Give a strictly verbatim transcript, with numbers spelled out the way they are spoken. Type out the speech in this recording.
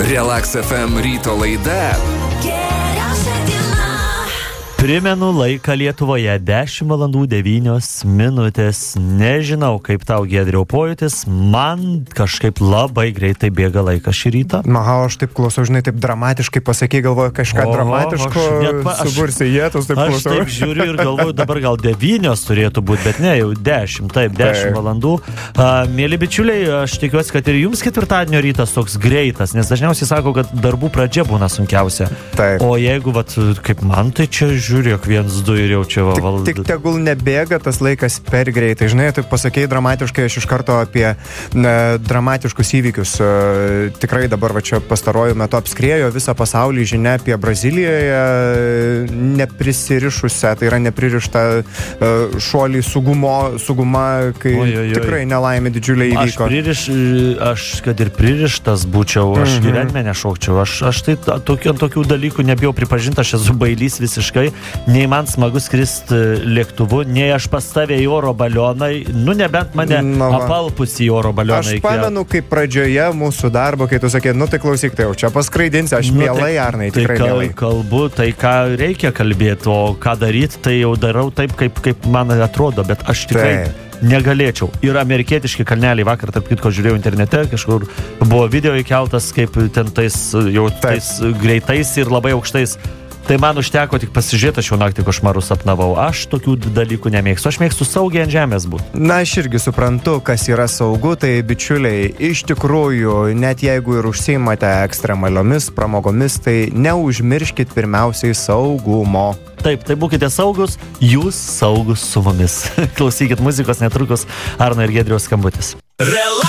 Relax F M ryto laida. Primenu laiką Lietuvoje dešimt valandų devynios minutės. Nežinau, kaip tau, Giedriau, pojūtis. Man kažkaip labai greitai bėga laikas šį rytą. Aha, aš taip klausau, žinai, taip dramatiškai pasakai, galvoju, kažką O, dramatiško subursi jėtus, taip Aš klausau. taip žiūriu ir galvoju, dabar gal devynios turėtų būti, bet ne, jau dešimt, taip, dešimt Taip. valandų. A, mėly bičiuliai, aš tikiuosi, kad ir jums ketvirtadienio rytas toks greitas, nes dažniausiai sako, kad darbų pradžia būna sunkiausia. Taip. O jeigu, vat, kaip man, tai čia žiūrėk, viens, du ir jau čia va, Tik, valda. tik tegul nebėga tas laikas per greitai. Žinai, taip pasakėjai dramatiškai, aš iš karto apie ne, dramatiškus įvykius. E, tikrai dabar va čia pastaruoju metu apskriejo visą pasaulį žinia apie Brazilijoje neprisirišusią, tai yra nepririšta e, šuolį sugumo, suguma, kai Oi, oi, oi. tikrai nelaimė didžiulė Aš, įvyko. pririš, aš kad ir pririštas būčiau, aš Mhm. gyvenime nešaukčiau. Aš, aš tai ta- tokių, ant tokių dalykų nebijau pripažinti, aš esu bailys visiškai. Nei man smagu skristi lėktuvu, nei aš pas tave į oro balioną, nu nebent mane Na va. apalpus į oro balioną. Aš įkelt. pamenu, kaip pradžioje mūsų darbo, kai tu sakė, nu tai klausyk, tai jau čia paskraidinsi, aš Nu, mielai, Arnai, tai tikrai kal, mielai. kalbu, tai ką reikia kalbėti, o ką daryti, tai jau darau taip, kaip, kaip man atrodo, bet aš tikrai Taip. negalėčiau. Ir amerikietiški kalneliai, vakar, tarp kitko, žiūrėjau internete, kažkur buvo video įkeltas, kaip ten tais jau Taip. tais greitais ir labai aukštais. Tai man užteko tik pasižiūrėti, aš jau naktį košmarus sapnavau. Aš tokių dalykų nemėgstu. Aš mėgstu saugiai ant žemės būti. Na, aš irgi suprantu, kas yra saugu, tai bičiuliai, iš tikrųjų, net jeigu ir užsiimate ekstremaliomis pramogomis, tai neužmirškit pirmiausiai saugumo. Taip, tai būkite saugus, jūs saugus su mumis. Klausykit muzikos netrukus, Arno ir Giedriaus skambutis.